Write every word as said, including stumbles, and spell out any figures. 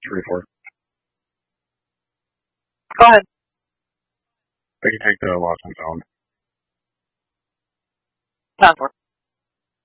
Three four. Go ahead. They can take the loss on zone. Ten four.